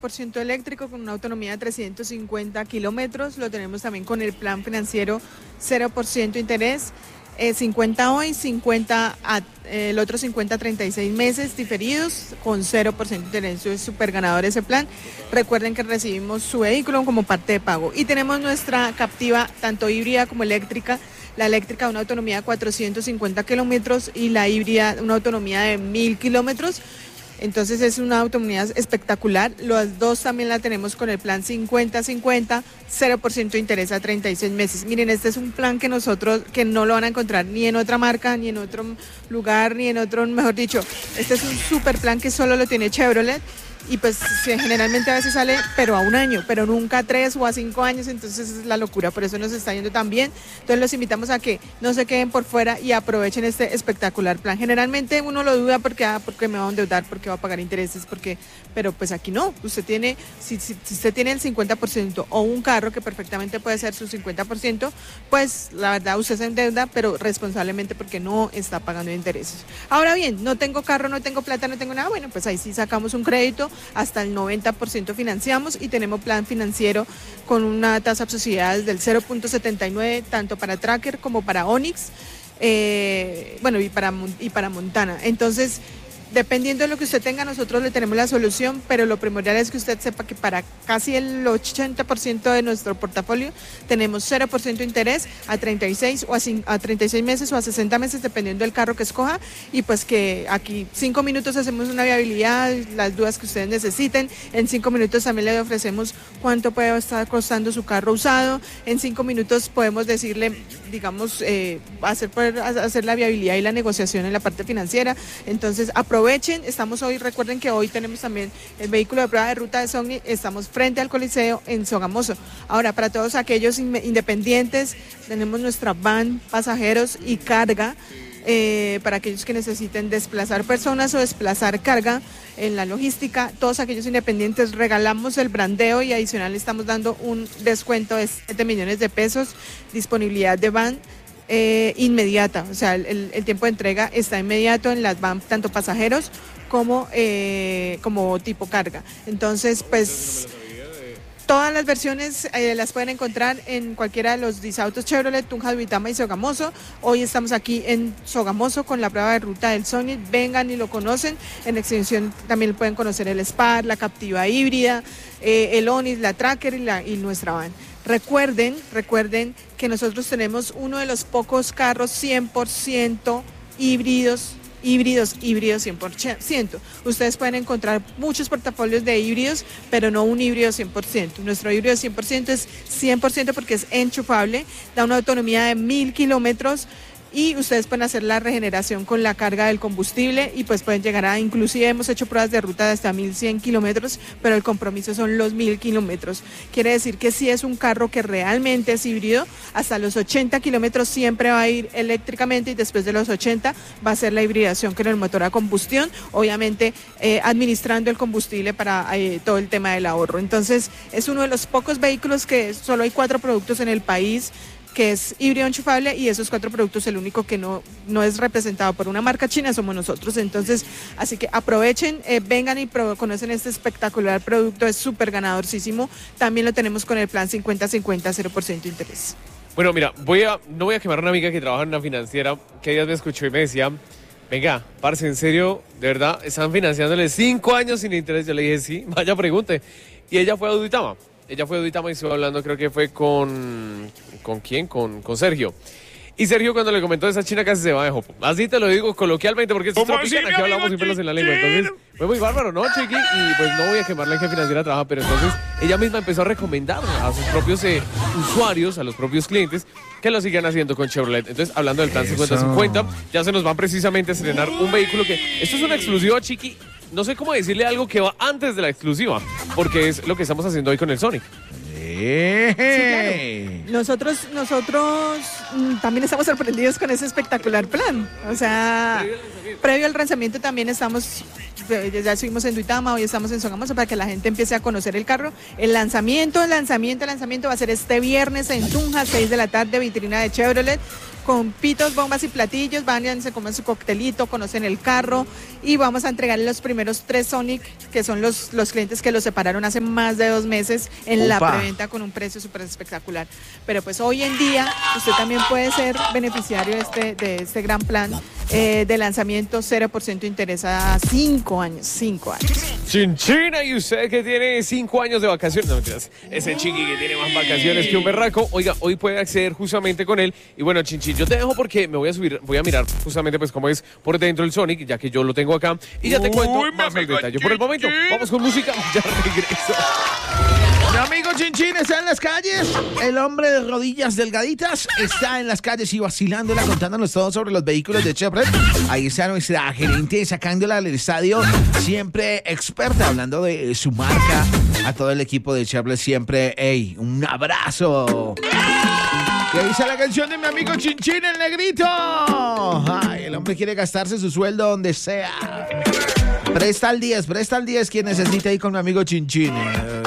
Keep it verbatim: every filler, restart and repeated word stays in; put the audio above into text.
por ciento eléctrico con una autonomía de trescientos cincuenta kilómetros. Lo tenemos también con el plan financiero cero por ciento interés. Eh, cincuenta hoy, cincuenta a, eh, el otro cincuenta a treinta y seis meses diferidos con cero por ciento de interés. Es súper ganador ese plan. Recuerden que recibimos su vehículo como parte de pago. Y tenemos nuestra Captiva, tanto híbrida como eléctrica. La eléctrica una autonomía de cuatrocientos cincuenta kilómetros y la híbrida una autonomía de mil kilómetros. Entonces es una autonomía espectacular. Las dos también la tenemos con el plan cincuenta cincuenta, cero por ciento de interés a treinta y seis meses. Miren, este es un plan que nosotros, que no lo van a encontrar ni en otra marca, ni en otro lugar, ni en otro, mejor dicho. Este es un super plan que solo lo tiene Chevrolet. Y pues generalmente a veces sale, pero a un año, pero nunca a tres o a cinco años, entonces es la locura, por eso nos está yendo tan bien. Entonces los invitamos a que no se queden por fuera y aprovechen este espectacular plan. Generalmente uno lo duda porque, ah, porque me va a endeudar, porque va a pagar intereses, porque, pero pues aquí no, usted tiene, si, si, si usted tiene el cincuenta por ciento o un carro que perfectamente puede ser su cincuenta por ciento, pues la verdad usted se endeuda, pero responsablemente porque no está pagando intereses. Ahora bien, no tengo carro, no tengo plata, no tengo nada, bueno, pues ahí sí sacamos un crédito. Hasta el noventa por ciento financiamos y tenemos plan financiero con una tasa de sociedades del cero punto setenta y nueve, tanto para Tracker como para Onix, eh, bueno, y para, y para Montana. Entonces, dependiendo de lo que usted tenga, nosotros le tenemos la solución, pero lo primordial es que usted sepa que para casi el ochenta por ciento de nuestro portafolio tenemos cero por ciento de interés a treinta y seis o a, a treinta y seis meses o a sesenta meses, dependiendo del carro que escoja, y pues que aquí cinco minutos hacemos una viabilidad, las dudas que ustedes necesiten, en cinco minutos también le ofrecemos cuánto puede estar costando su carro usado, en cinco minutos podemos decirle, digamos, eh, hacer, poder hacer la viabilidad y la negociación en la parte financiera. Entonces aprovechen, estamos hoy, recuerden que hoy tenemos también el vehículo de prueba de ruta de Sony, estamos frente al Coliseo en Sogamoso. Ahora, para todos aquellos independientes, tenemos nuestra van, pasajeros y carga, eh, para aquellos que necesiten desplazar personas o desplazar carga en la logística. Todos aquellos independientes regalamos el brandeo y adicional estamos dando un descuento de siete millones de pesos, disponibilidad de van eh, inmediata, o sea, el, el tiempo de entrega está inmediato en las van, tanto pasajeros como, eh, como tipo carga. Entonces, pues todas las versiones eh, las pueden encontrar en cualquiera de los disautos Chevrolet, Tunja, Duitama y Sogamoso. Hoy estamos aquí en Sogamoso con la prueba de ruta del Sonic. Vengan y lo conocen. En extensión también pueden conocer el Spark, la Captiva híbrida, eh, el Onix, la Tracker y, la, y nuestra van. Recuerden, recuerden que nosotros tenemos uno de los pocos carros cien por ciento híbridos. Híbridos, híbridos cien por ciento. Ustedes pueden encontrar muchos portafolios de híbridos, pero no un híbrido cien por ciento. Nuestro híbrido cien por ciento es cien por ciento porque es enchufable, da una autonomía de mil kilómetros y ustedes pueden hacer la regeneración con la carga del combustible y pues pueden llegar a, inclusive hemos hecho pruebas de ruta de hasta mil cien kilómetros, pero el compromiso son los mil kilómetros. Quiere decir que si es un carro que realmente es híbrido, hasta los ochenta kilómetros siempre va a ir eléctricamente y después de los ochenta va a ser la hibridación con el motor a combustión, obviamente eh, administrando el combustible para eh, todo el tema del ahorro. Entonces es uno de los pocos vehículos que solo hay cuatro productos en el país que es híbrido enchufable y esos cuatro productos el único que no, no es representado por una marca china somos nosotros. Entonces, así que aprovechen, eh, vengan y pro, conocen este espectacular producto, es súper ganadorcísimo. También lo tenemos con el plan cincuenta cincuenta, cero por ciento de interés. Bueno, mira, voy a, no voy a quemar a una amiga que trabaja en una financiera que días me escuchó y me decía, venga, parce, en serio, de verdad, están financiándole cinco años sin interés. Yo le dije, sí, vaya pregunte. Y ella fue a Duitama. Ella fue a Duitama y estuvo hablando, creo que fue con... ¿Con quién? Con, con Sergio. Y Sergio cuando le comentó a esa china casi se va de jopo. Así te lo digo coloquialmente porque esto es tropicana, aquí hablamos sin pelos en la lengua. Entonces fue muy bárbaro, ¿no, Chiqui? Y pues no voy a quemarla en qué financiera trabaja, pero entonces ella misma empezó a recomendar a sus propios eh, usuarios, a los propios clientes, que lo sigan haciendo con Chevrolet. Entonces, hablando del plan cincuenta cincuenta, ya se nos va precisamente a estrenar un vehículo que... Esto es una exclusiva, Chiqui. No sé cómo decirle algo que va antes de la exclusiva, porque es lo que estamos haciendo hoy con el Sonic. Sí, claro. Nosotros, nosotros mm, también estamos sorprendidos con ese espectacular plan. O sea, previo al lanzamiento también estamos, ya estuvimos en Duitama, hoy estamos en Sogamoso para que la gente empiece a conocer el carro. El lanzamiento, el lanzamiento, el lanzamiento va a ser este viernes en Tunja, seis de la tarde, vitrina de Chevrolet. con pitos, bombas y platillos. Vayan, se comen su coctelito, conocen el carro y vamos a entregarle los primeros tres Sonic, que son los, los clientes que los separaron hace más de dos meses en la Opa. preventa con un precio súper espectacular. Pero pues hoy en día usted también puede ser beneficiario de este, de este gran plan eh, de lanzamiento, cero por ciento interés a cinco años, cinco años. Chinchina, y usted que tiene cinco años de vacaciones, no mentiras, ese chiqui que tiene más vacaciones que un berraco, oiga, hoy puede acceder justamente con él. Y bueno, Chinchín, yo te dejo porque me voy a subir, voy a mirar justamente pues cómo es por dentro el Sonic, ya que yo lo tengo acá, y ya te Uy, cuento mi más al amigo detalle. Por el momento, Chinchín. vamos con música, ya regreso. Mi amigo Chinchín está en las calles. El hombre de rodillas delgaditas está en las calles y vacilándola, contándonos todo sobre los vehículos de Chevrolet. Ahí está nuestra gerente sacándola al estadio, siempre experta, hablando de su marca. A todo el equipo de Chevrolet siempre, ey, un abrazo. ¿Qué dice la canción de mi amigo Chinchín, el negrito? Ay, el hombre quiere gastarse su sueldo donde sea. Presta al diez, presta al diez quien necesita ir con mi amigo Chinchín.